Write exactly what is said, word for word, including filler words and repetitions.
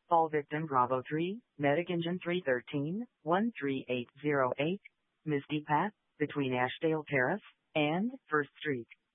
Call victim Bravo three, Medic Engine three one three, one three eight zero eight, Misty Path, between Ashdale Terrace and First Street.